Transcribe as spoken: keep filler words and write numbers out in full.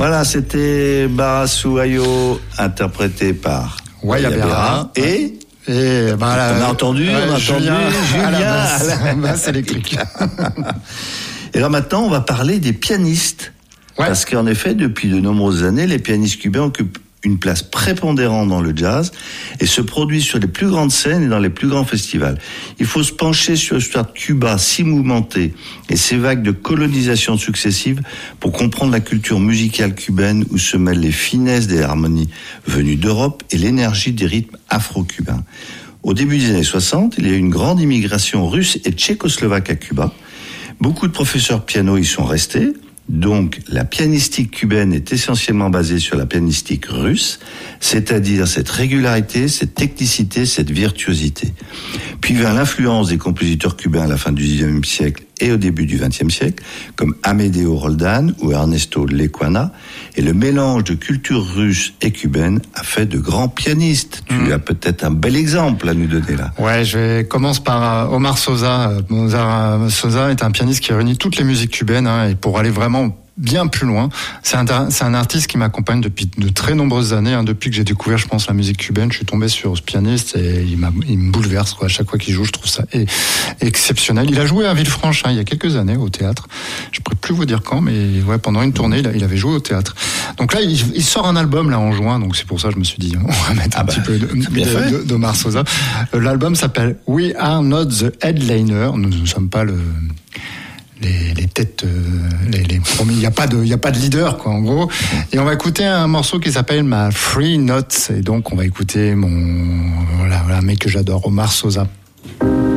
Voilà, c'était Barassou Ayo, interprété par Waya Berra. Et, et bah, là, on a entendu, euh, on a entendu Julien, Julien à la basse, à la basse électrique. Et là maintenant, on va parler des pianistes. Ouais. Parce qu'en effet, depuis de nombreuses années, les pianistes cubains occupent une place prépondérante dans le jazz et se produisent sur les plus grandes scènes et dans les plus grands festivals. Il faut se pencher sur l'histoire de Cuba si mouvementée et ses vagues de colonisation successives pour comprendre la culture musicale cubaine où se mêlent les finesses des harmonies venues d'Europe et l'énergie des rythmes afro-cubains. Au début des années soixante, il y a eu une grande immigration russe et tchécoslovaque à Cuba. Beaucoup de professeurs piano y sont restés. Donc, la pianistique cubaine est essentiellement basée sur la pianistique russe, c'est-à-dire cette régularité, cette technicité, cette virtuosité. Puis vient l'influence des compositeurs cubains à la fin du dix-neuvième siècle et au début du vingtième siècle, comme Amedeo Roldán ou Ernesto Lecuona, et le mélange de culture russe et cubaine a fait de grands pianistes. Tu mmh. as peut-être un bel exemple à nous donner là. Ouais, je vais commence par euh, Omar Sosa. Omar Sosa est un pianiste qui réunit toutes les musiques cubaines, hein, et pour aller vraiment bien plus loin. C'est un, c'est un artiste qui m'accompagne depuis de très nombreuses années. Hein, depuis que j'ai découvert, je pense, la musique cubaine, je suis tombé sur ce pianiste et il, m'a, il me bouleverse. Quoi. À chaque fois qu'il joue, je trouve ça est, exceptionnel. Il a joué à Villefranche hein, il y a quelques années au théâtre. Je pourrais plus vous dire quand, mais ouais, pendant une tournée, il, a, il avait joué au théâtre. Donc là, il, il sort un album là en juin. Donc c'est pour ça que je me suis dit, on va mettre un ah petit bah, peu de, de, de, d'Omar Sosa. L'album s'appelle We Are Not the Headliner. Nous ne sommes pas le Les, les têtes, les, les il n'y a pas de, il y a pas de leader quoi en gros. Et on va écouter un morceau qui s'appelle ma Free Notes. Et donc on va écouter mon, voilà, voilà un mec que j'adore, Omar Sosa.